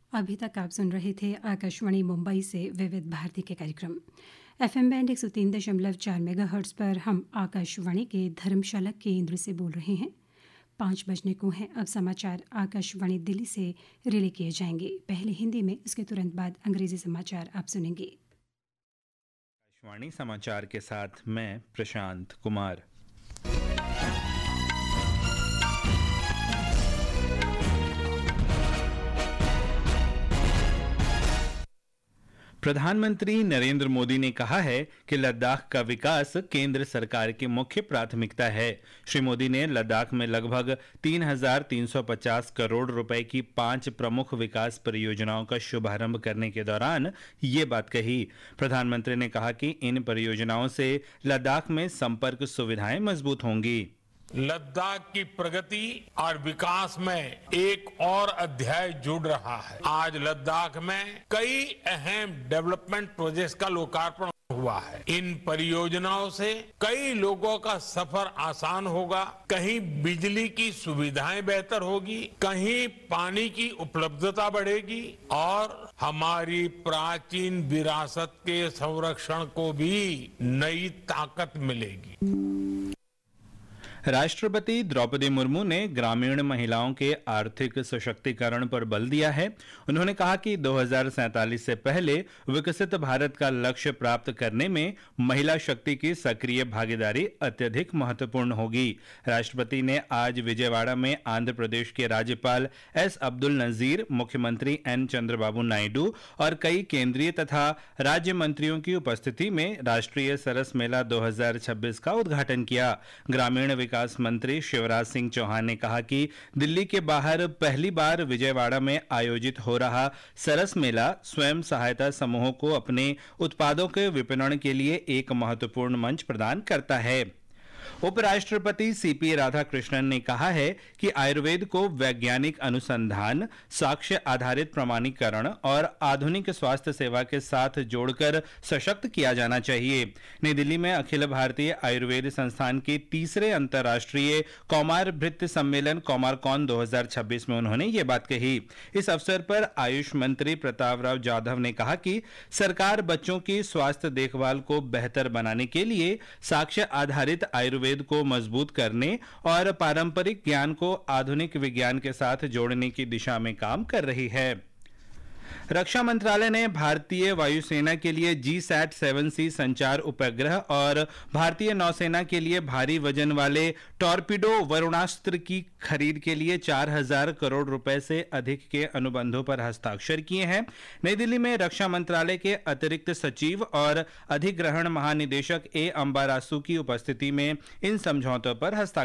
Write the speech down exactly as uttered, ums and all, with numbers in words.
अभी तक आप सुन रहे थे आकाशवाणी मुंबई से विविध भारती के कार्यक्रम। एफएम बैंड एक सौ तीन दशमलव चार मेगाहर्ट्ज़ पर हम आकाशवाणी के धर्मशाला केंद्र से बोल रहे हैं। पाँच बजने को हैं। अब समाचार आकाशवाणी दिल्ली से रिले किए जाएंगे, पहले हिंदी में, उसके तुरंत बाद अंग्रेजी समाचार आप सुनेंगे। आकाशवाणी समाचार के साथ मैं प्रशांत कुमार। प्रधानमंत्री नरेंद्र मोदी ने कहा है कि लद्दाख का विकास केंद्र सरकार की मुख्य प्राथमिकता है। श्री मोदी ने लद्दाख में लगभग तीन हजार तीन सौ पचास करोड़ रुपए की पांच प्रमुख विकास परियोजनाओं का शुभारंभ करने के दौरान ये बात कही। प्रधानमंत्री ने कहा कि इन परियोजनाओं से लद्दाख में संपर्क सुविधाएं मजबूत होंगी। लद्दाख की प्रगति और विकास में एक और अध्याय जुड़ रहा है। आज लद्दाख में कई अहम डेवलपमेंट प्रोजेक्ट्स का लोकार्पण हुआ है। इन परियोजनाओं से कई लोगों का सफर आसान होगा, कहीं बिजली की सुविधाएं बेहतर होगी, कहीं पानी की उपलब्धता बढ़ेगी और हमारी प्राचीन विरासत के संरक्षण को भी नई ताकत मिलेगी। राष्ट्रपति द्रौपदी मुर्मू ने ग्रामीण महिलाओं के आर्थिक सशक्तिकरण पर बल दिया है। उन्होंने कहा कि दो हज़ार सैंतालीस से पहले विकसित भारत का लक्ष्य प्राप्त करने में महिला शक्ति की सक्रिय भागीदारी अत्यधिक महत्वपूर्ण होगी। राष्ट्रपति ने आज विजयवाड़ा में आंध्र प्रदेश के राज्यपाल एस अब्दुल नजीर, मुख्यमंत्री एन चंद्रबाबू नायडू और कई केंद्रीय तथा राज्य मंत्रियों की उपस्थिति में राष्ट्रीय सरस मेला दो हज़ार छब्बीस का उद्घाटन किया। ग्रामीण विकास मंत्री शिवराज सिंह चौहान ने कहा कि दिल्ली के बाहर पहली बार विजयवाड़ा में आयोजित हो रहा सरस मेला स्वयं सहायता समूहों को अपने उत्पादों के विपणन के लिए एक महत्वपूर्ण मंच प्रदान करता है। उपराष्ट्रपति सीपी राधाकृष्णन ने कहा है कि आयुर्वेद को वैज्ञानिक अनुसंधान, साक्ष्य आधारित प्रमाणीकरण और आधुनिक स्वास्थ्य सेवा के साथ जोड़कर सशक्त किया जाना चाहिए। नई दिल्ली में अखिल भारतीय आयुर्वेद संस्थान के तीसरे अंतर्राष्ट्रीय कौमार भृत्य सम्मेलन कौमारकॉन दो हज़ार छब्बीस में उन्होंने ये बात कही। इस अवसर पर आयुष मंत्री प्रताप राव जाधव ने कहा कि सरकार बच्चों की स्वास्थ्य देखभाल को बेहतर बनाने के लिए साक्ष्य आधारित आयुर्वेद को मजबूत करने और पारंपरिक ज्ञान को आधुनिक विज्ञान के साथ जोड़ने की दिशा में काम कर रही है। रक्षा मंत्रालय ने भारतीय वायुसेना के लिए जी सैट सेवन सी संचार उपग्रह और भारतीय नौसेना के लिए भारी वजन वाले टॉर्पीडो वरुणास्त्र की खरीद के लिए चार हजार करोड़ रुपए से अधिक के अनुबंधों पर हस्ताक्षर किए हैं। नई दिल्ली में रक्षा मंत्रालय के अतिरिक्त सचिव और अधिग्रहण महानिदेशक ए अंबारासु की उपस्थिति में इन समझौतों पर हस्ताक्षर